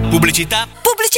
Pubblicità.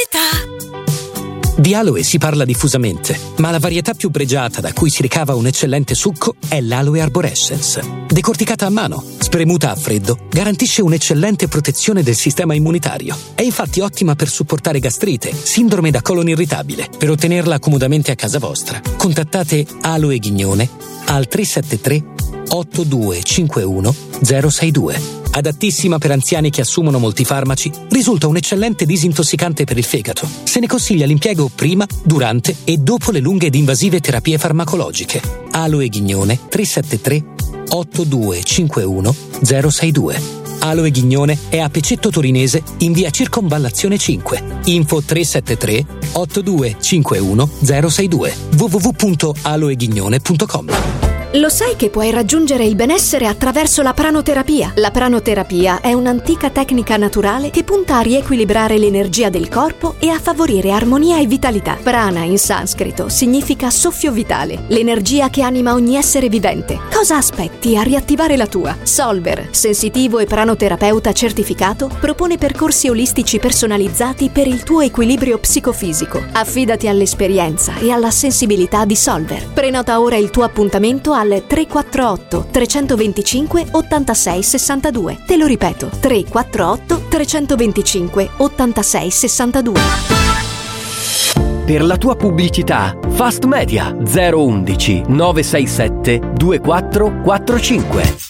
Di aloe si parla diffusamente, ma la varietà più pregiata da cui si ricava un eccellente succo è l'Aloe Arborescens. Decorticata a mano, spremuta a freddo, garantisce un'eccellente protezione del sistema immunitario. È infatti ottima per supportare gastrite, sindrome da colon irritabile. Per ottenerla comodamente a casa vostra, contattate Aloe Ghignone al 373 8251 062. Adattissima per anziani che assumono molti farmaci, risulta un eccellente disintossicante per il fegato. Se ne consiglia l'impiego prima, durante e dopo le lunghe ed invasive terapie farmacologiche. Aloe Ghignone 373 8251 062. Aloe Ghignone è a Pecetto Torinese in via Circonvallazione 5. Info 373 8251 062. www.aloeghignone.com. Lo sai che puoi raggiungere il benessere attraverso la pranoterapia? La pranoterapia è un'antica tecnica naturale che punta a riequilibrare l'energia del corpo e a favorire armonia e vitalità. Prana in sanscrito significa soffio vitale, l'energia che anima ogni essere vivente. Cosa aspetti a riattivare la tua? Solver, sensitivo e pranoterapeuta certificato, propone percorsi olistici personalizzati per il tuo equilibrio psicofisico. Affidati all'esperienza e alla sensibilità di Solver. Prenota ora il tuo appuntamento al 348 325 86 62. Te lo ripeto, 348 325 86 62. Per la tua pubblicità, Fast Media 011 967 2445.